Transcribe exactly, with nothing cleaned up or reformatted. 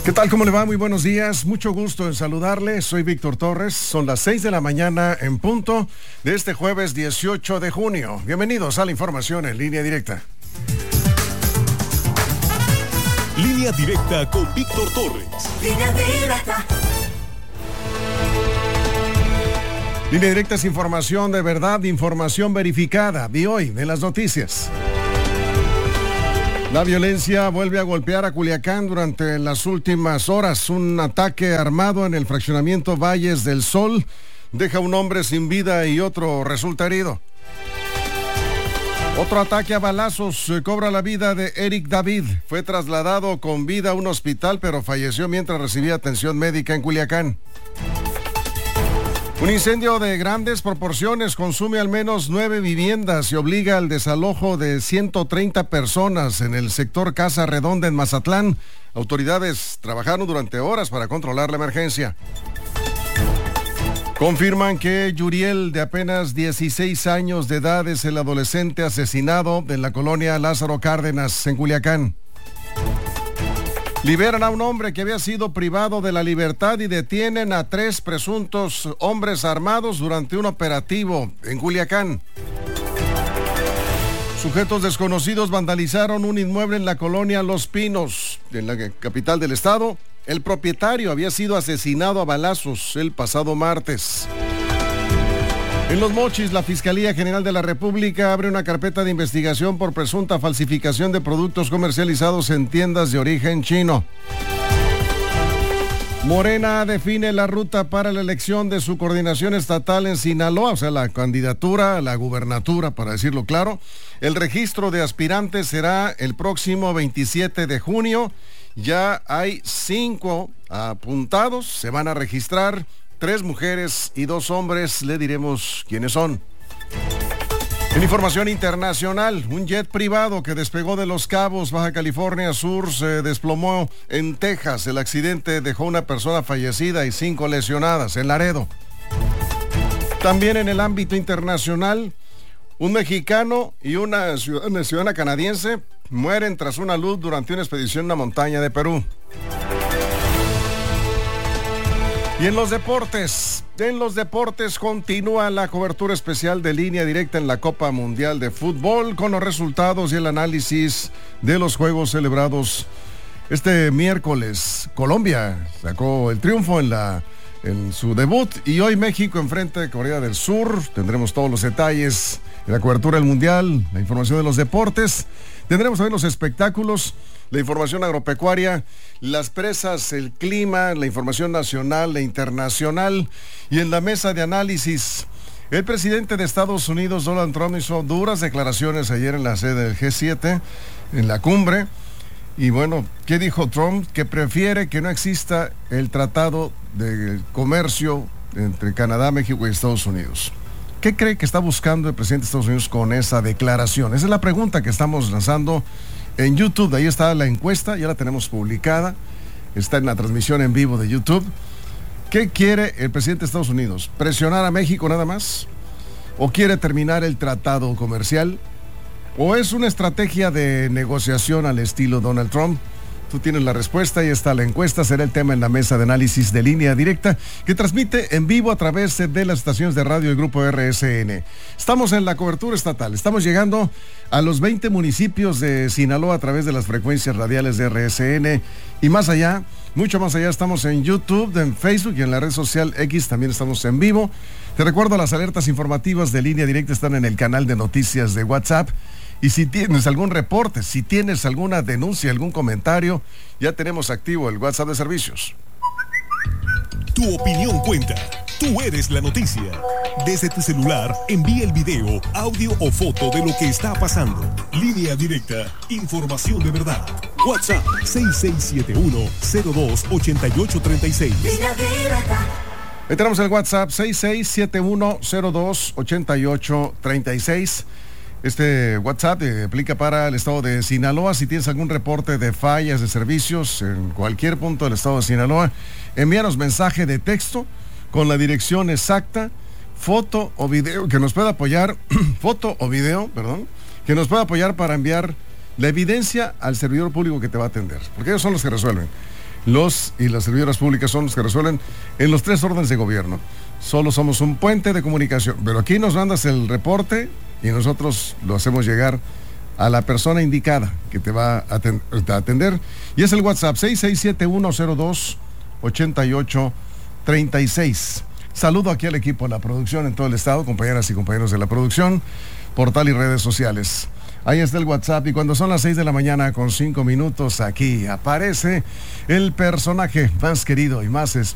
¿Qué tal? ¿Cómo le va? Muy buenos días. Mucho gusto en saludarle. Soy Víctor Torres. Son las seis de la mañana en punto de este jueves dieciocho de junio. Bienvenidos a la información en línea directa. Línea directa con Víctor Torres. Línea directa. Línea directa es información de verdad, información verificada. De hoy en las noticias. La violencia vuelve a golpear a Culiacán durante las últimas horas. Un ataque armado en el fraccionamiento Valles del Sol deja un hombre sin vida y otro resulta herido. Otro ataque a balazos eh, cobra la vida de Eric David. Fue trasladado con vida a un hospital, pero falleció mientras recibía atención médica en Culiacán. Un incendio de grandes proporciones consume al menos nueve viviendas y obliga al desalojo de ciento treinta personas en el sector Casa Redonda en Mazatlán. Autoridades trabajaron durante horas para controlar la emergencia. Confirman que Yuriel, de apenas dieciséis años de edad, es el adolescente asesinado en la colonia Lázaro Cárdenas, en Culiacán. Liberan a un hombre que había sido privado de la libertad y detienen a tres presuntos hombres armados durante un operativo en Culiacán. Sujetos desconocidos vandalizaron un inmueble en la colonia Los Pinos, en la capital del estado. El propietario había sido asesinado a balazos el pasado martes. En Los Mochis, la Fiscalía General de la República abre una carpeta de investigación por presunta falsificación de productos comercializados en tiendas de origen chino. Morena define la ruta para la elección de su coordinación estatal en Sinaloa, o sea, la candidatura a la gubernatura, para decirlo claro. El registro de aspirantes será el próximo veintisiete de junio. Ya hay cinco apuntados, se van a registrar. Tres mujeres y dos hombres, le diremos quiénes son. En información internacional, un jet privado que despegó de Los Cabos, Baja California Sur, se desplomó en Texas. El accidente dejó una persona fallecida y cinco lesionadas en Laredo. También en el ámbito internacional, un mexicano y una ciudadana, ciudadana canadiense mueren tras una luz durante una expedición en una montaña de Perú. Y en los deportes, en los deportes continúa la cobertura especial de Línea Directa en la Copa Mundial de Fútbol con los resultados y el análisis de los juegos celebrados este miércoles. Colombia sacó el triunfo en, la, en su debut y hoy México enfrenta a Corea del Sur. Tendremos todos los detalles de la cobertura del Mundial, la información de los deportes. Tendremos también los espectáculos, la información agropecuaria, las presas, el clima, la información nacional e internacional. Y en la mesa de análisis, el presidente de Estados Unidos, Donald Trump, hizo duras declaraciones ayer en la sede del G siete, en la cumbre. Y bueno, ¿qué dijo Trump? Que prefiere que no exista el tratado de comercio entre Canadá, México y Estados Unidos. ¿Qué cree que está buscando el presidente de Estados Unidos con esa declaración? Esa es la pregunta que estamos lanzando en YouTube. Ahí está la encuesta, ya la tenemos publicada. Está en la transmisión en vivo de YouTube. ¿Qué quiere el presidente de Estados Unidos? ¿Presionar a México nada más? ¿O quiere terminar el tratado comercial? ¿O es una estrategia de negociación al estilo Donald Trump? Tú tienes la respuesta, ahí está la encuesta, será el tema en la mesa de análisis de Línea Directa, que transmite en vivo a través de las estaciones de radio del Grupo R S N. Estamos en la cobertura estatal, estamos llegando a los veinte municipios de Sinaloa a través de las frecuencias radiales de R S N y más allá, mucho más allá, estamos en YouTube, en Facebook y en la red social X, también estamos en vivo. Te recuerdo, las alertas informativas de Línea Directa están en el canal de noticias de WhatsApp. Y si tienes algún reporte, si tienes alguna denuncia, algún comentario, ya tenemos activo el WhatsApp de servicios. Tu opinión cuenta. Tú eres la noticia. Desde tu celular, envía el video, audio o foto de lo que está pasando. Línea Directa, información de verdad. WhatsApp seis seis siete uno, cero dos, ocho ocho tres seis. Línea Directa. Ahí tenemos el WhatsApp seis seis siete uno, cero dos, ocho ocho tres seis. Este WhatsApp eh, aplica para el estado de Sinaloa. Si tienes algún reporte de fallas de servicios en cualquier punto del estado de Sinaloa, envíanos mensaje de texto con la dirección exacta, foto o video que nos pueda apoyar, foto o video, perdón, que nos pueda apoyar para enviar la evidencia al servidor público que te va a atender, porque ellos son los que resuelven. Los y las servidoras públicas son los que resuelven en los tres órdenes de gobierno. Solo somos un puente de comunicación. Pero aquí nos mandas el reporte y nosotros lo hacemos llegar a la persona indicada que te va a atender. Y es el WhatsApp seis seis siete uno cero dos ocho ocho tres seis. Saludo aquí al equipo de la producción en todo el estado, compañeras y compañeros de la producción, portal y redes sociales. Ahí está el WhatsApp y cuando son las seis de la mañana con cinco minutos, aquí aparece el personaje más querido y más